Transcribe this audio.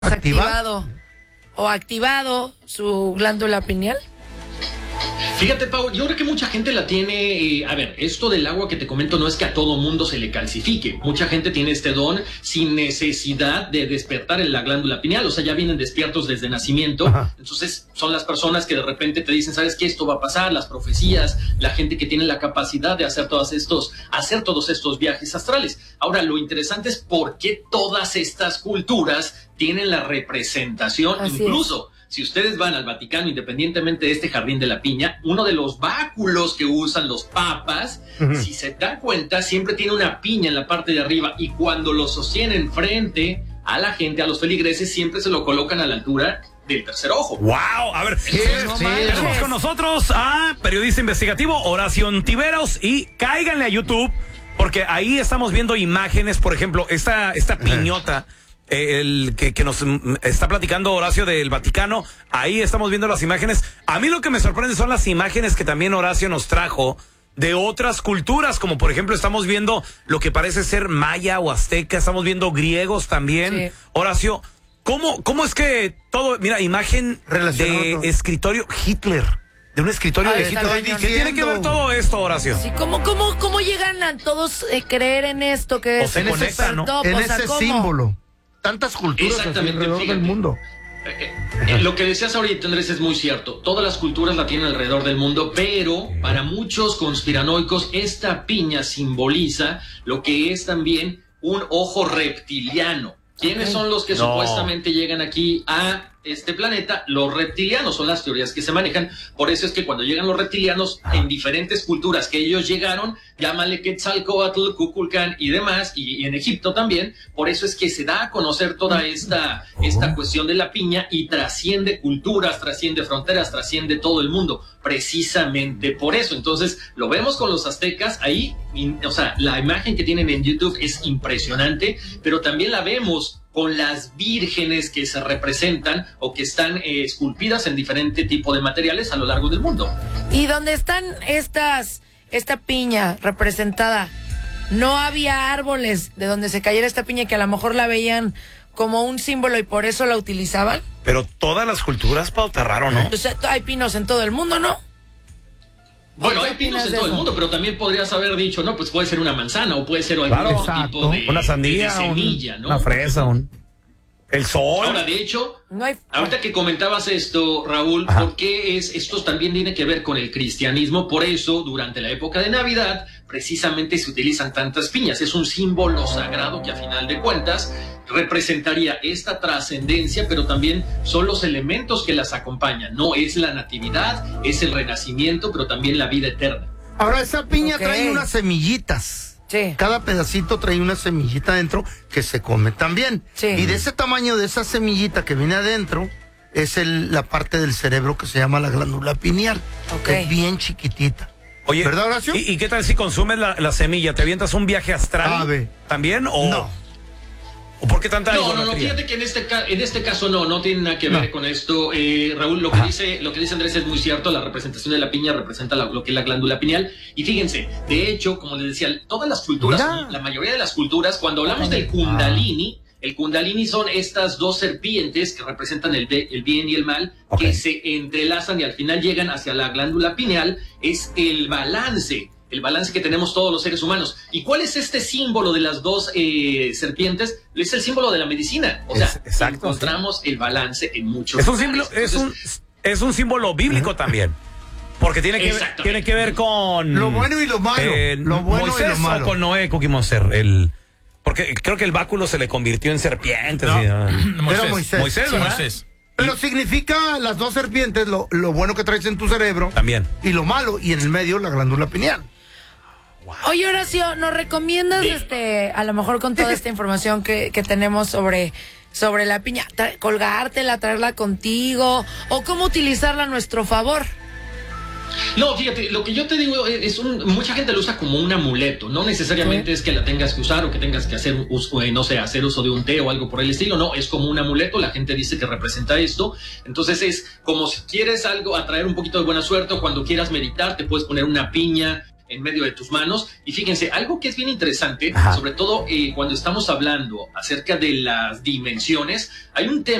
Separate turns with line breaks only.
Desactivado o activado su glándula pineal.
Fíjate, Pau, yo creo que mucha gente la tiene. A ver, esto del agua que te comento no es que a todo mundo se le calcifique. Mucha gente tiene este don sin necesidad de despertar en la glándula pineal. O sea, ya vienen despiertos desde nacimiento. Ajá. Entonces, son las personas que de repente te dicen, ¿sabes qué? Esto va a pasar, las profecías, la gente que tiene la capacidad de hacer todos estos viajes astrales. Ahora, lo interesante es por qué todas estas culturas tienen la representación. Así incluso es. Si ustedes van al Vaticano, independientemente de este jardín de la piña, uno de los báculos que usan los papas, si se dan cuenta, siempre tiene una piña en la parte de arriba, y cuando lo sostienen frente a la gente, a los feligreses, siempre se lo colocan a la altura del tercer ojo.
¡Wow! A ver, tenemos con nosotros a periodista investigativo Horacio Ontiveros, y cáiganle a YouTube, porque ahí estamos viendo imágenes, por ejemplo, esta piñota. El que nos está platicando Horacio del Vaticano, ahí estamos viendo las imágenes. A mí lo que me sorprende son las imágenes que también Horacio nos trajo de otras culturas, como por ejemplo estamos viendo lo que parece ser maya o azteca, estamos viendo griegos también. Sí. Horacio, ¿cómo es que todo, mira, imagen de escritorio Hitler? De un escritorio de Hitler. ¿Qué tiene que ver todo esto, Horacio?
Sí, ¿cómo llegan a todos creer en esto? Que
o se conectan, ¿no? En ese símbolo. Tantas culturas alrededor del mundo.
Lo que decías ahorita, Andrés, es muy cierto. Todas las culturas la tienen alrededor del mundo, pero para muchos conspiranoicos esta piña simboliza lo que es también un ojo reptiliano. ¿Quiénes son los que supuestamente llegan aquí a este planeta? Los reptilianos, son las teorías que se manejan. Por eso es que cuando llegan los reptilianos en diferentes culturas que ellos llegaron, llámale Quetzalcóatl, Kukulcán y demás, y en Egipto también, por eso es que se da a conocer toda esta cuestión de la piña, y trasciende culturas, trasciende fronteras, trasciende todo el mundo, precisamente por eso. Entonces, lo vemos con los aztecas ahí, o sea, la imagen que tienen en YouTube es impresionante, pero también la vemos con las vírgenes que se representan o que están esculpidas en diferente tipo de materiales a lo largo del mundo.
¿Y dónde están esta piña representada? ¿No había árboles de donde se cayera esta piña que a lo mejor la veían como un símbolo y por eso la utilizaban?
Pero todas las culturas, Pau, está raro, ¿no?
O sea, hay pinos en todo el mundo, ¿no?
Bueno, hay pinos en todo el mundo, pero también podrías haber dicho, no, pues puede ser una manzana o puede ser algún tipo de
una sandía,
de semilla, ¿no?
Una fresa, el sol.
Ahora, de hecho, ahorita que comentabas esto, Raúl, ¿por qué esto también tiene que ver con el cristianismo? Por eso, durante la época de Navidad, precisamente se utilizan tantas piñas. Es un símbolo sagrado que a final de cuentas representaría esta trascendencia, pero también son los elementos que las acompañan. No es la natividad, es el renacimiento, pero también la vida eterna.
Ahora, esa piña trae unas semillitas. Sí. Cada pedacito trae una semillita adentro que se come también. Sí. Y de ese tamaño de esa semillita que viene adentro es la parte del cerebro que se llama la glándula pineal. Es bien chiquitita.
Oye,
¿verdad, Horacio?
¿Y qué tal si consumes la semilla? ¿Te avientas un viaje astral también? ¿O
no?
¿O por qué tanta
No, fíjate que en este caso no tiene nada que ver con esto, Raúl. Lo que dice Andrés es muy cierto. La representación de la piña representa lo que es la glándula pineal. Y fíjense, de hecho, como les decía, todas las culturas, la mayoría de las culturas, cuando hablamos del Kundalini, el Kundalini son estas dos serpientes que representan el bien y el mal, que se entrelazan y al final llegan hacia la glándula pineal. Es el balance que tenemos todos los seres humanos. ¿Y cuál es este símbolo de las dos serpientes? Es el símbolo de la medicina. O sea, encontramos el balance en muchos
lugares. Es un símbolo bíblico también. Porque tiene que ver con
lo bueno y lo malo. Lo bueno
Moisés
y lo malo.
O con Noé, Cookie Monster. Porque creo que el báculo se le convirtió en serpiente.
Era
Moisés, ¿verdad?
Moisés. Pero significa las dos serpientes, lo bueno que traes en tu cerebro.
También.
Y lo malo, y en el medio la glándula pineal.
Wow. Oye, Horacio, ¿nos recomiendas, a lo mejor con toda esta información que tenemos sobre la piña, colgártela, traerla contigo, o cómo utilizarla a nuestro favor?
No, fíjate, lo que yo te digo mucha gente lo usa como un amuleto. No necesariamente es que la tengas que usar o que tengas que hacer hacer uso de un té o algo por el estilo. No, es como un amuleto. La gente dice que representa esto. Entonces es como si quieres atraer un poquito de buena suerte, o cuando quieras meditar te puedes poner una piña en medio de tus manos. Y fíjense, algo que es bien interesante, sobre todo cuando estamos hablando acerca de las dimensiones, hay un tema